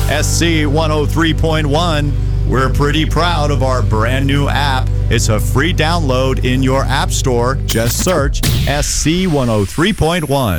SC 103.1. We're pretty proud of our brand new app. It's a free download in your app store. Just search SC 103.1.